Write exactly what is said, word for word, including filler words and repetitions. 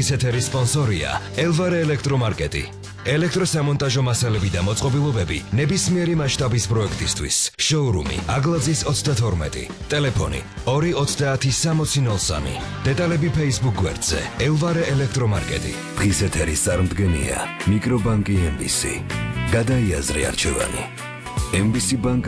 დღის ეთერის სპონსორია ელვარე ელექტრომარკეტი. ელექტროსამონტაჟო მასალები და მოწყობილობები ნებისმიერი მასშტაბის პროექტისთვის. შოურუმი აგლაძის ოცდათორმეტი. ტელეფონი ორი ოცდაათი სამოცი ნოლ სამი. დეტალები Facebook გვერდზე ელვარე ელექტრომარკეტი. დღის ეთერის წარმდგენია მიკრობანკი ემ ბი სი. გადაიაზრე არჩევანი. ემ ბი სი Bank